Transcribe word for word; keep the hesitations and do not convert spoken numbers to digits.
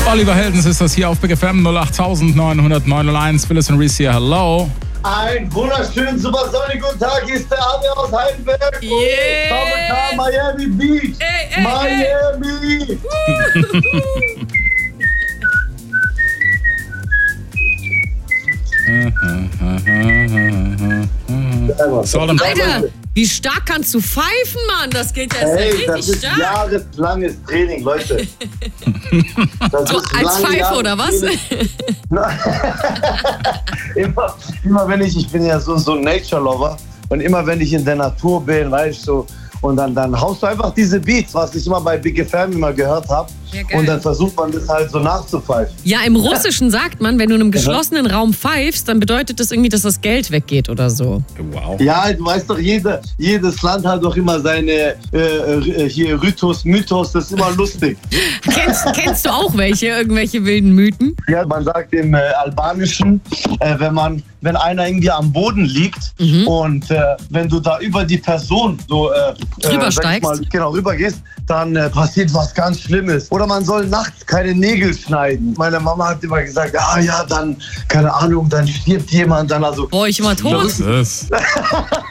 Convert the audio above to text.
Oliver Heldens ist das hier auf Big F M null acht neun null neun null eins. Phyllis und Reese hier, hello. Ein wunderschönen, super sonnigen guten Tag. Hier ist der Abi aus Heidelberg. Yeah. Miami Beach. Ey, ey, Miami. So, dann Alter, wie stark kannst du pfeifen, Mann? Das geht ja Hey, richtig das ist stark. jahreslanges Training, Leute. Das So, ist als lange Pfeife Jahre oder was? Training. immer, immer wenn ich, ich bin ja so, so ein Nature-Lover und immer wenn ich in der Natur bin, weißt du, und dann, dann haust du einfach diese Beats, was ich immer bei Big F M immer gehört habe. Ja, geil. Und dann versucht man das halt so nachzupfeifen. Ja, im Russischen sagt man, wenn du in einem geschlossenen Raum pfeifst, dann bedeutet das irgendwie, dass das Geld weggeht oder so. wow. Ja, du weißt doch, jede, jedes Land hat doch immer seine äh, äh, hier Rythos, Mythos, das ist immer lustig. Kennst, kennst du auch welche, irgendwelche wilden Mythen? Ja, man sagt im äh, Albanischen, äh, wenn man, wenn einer irgendwie am Boden liegt und äh, wenn du da über die Person so äh, Drüber äh, sag ich steigst. mal, genau rübergehst, dann äh, passiert was ganz Schlimmes. Oder man soll nachts keine Nägel schneiden. Meine Mama hat immer gesagt, ah ja, dann, keine Ahnung, dann stirbt jemand, dann also. Boah, ich immer tot. Das ist